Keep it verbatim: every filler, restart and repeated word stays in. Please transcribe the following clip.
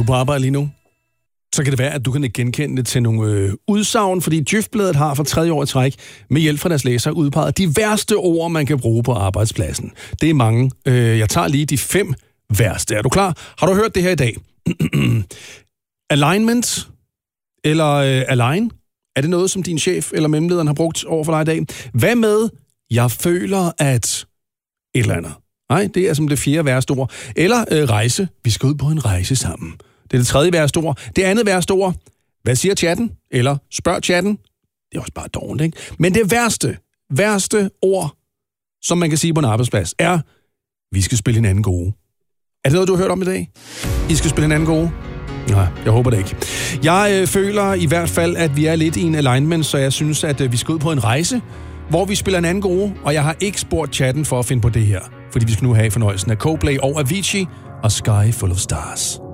på arbejde lige nu? Så kan det være, at du kan genkende det til nogle øh, udsagn, fordi Djøf-bladet har for tredje år i træk med hjælp fra deres læsere udpeget de værste ord, man kan bruge på arbejdspladsen. Det er mange. Øh, jeg tager lige de fem værste. Er du klar? Har du hørt det her i dag? Alignment eller øh, align? Er det noget, som din chef eller mellemlederen har brugt over for dig i dag? Hvad med, jeg føler, at et eller andet? Nej, det er som det fjerde værste ord. Eller øh, rejse. Vi skal ud på en rejse sammen. Det er det tredje værste ord. Det andet værste ord. Hvad siger chatten? Eller spørg chatten. Det er også bare dårligt, ikke? Men det værste, værste ord, som man kan sige på en arbejdsplads, er, vi skal spille hinanden gode. Er det noget, du har hørt om i dag? I skal spille hinanden gode? Nej, jeg håber det ikke. Jeg øh, føler i hvert fald, at vi er lidt i en alignment, så jeg synes, at øh, vi skal ud på en rejse, hvor vi spiller hinanden gode, og jeg har ikke spurgt chatten for at finde på det her, fordi vi skal nu have fornøjelsen af Coldplay og Avicii og Sky Full of Stars.